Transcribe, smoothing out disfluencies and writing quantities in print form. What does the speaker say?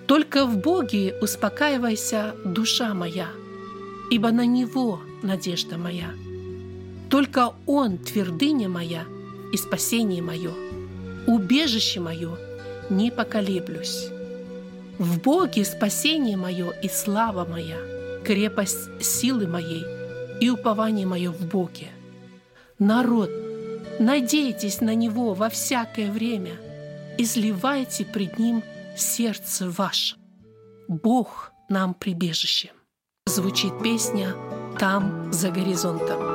Только в Боге успокаивайся, душа моя, ибо на Него надежда моя. Только Он твердыня моя и спасение мое, убежище мое, не поколеблюсь. В Боге спасение мое и слава моя, крепость силы моей и упование мое в Боге. Народ, надейтесь на Него во всякое время, изливайте пред Ним сердце ваше. Бог нам прибежище. Звучит песня «Там, за горизонтом».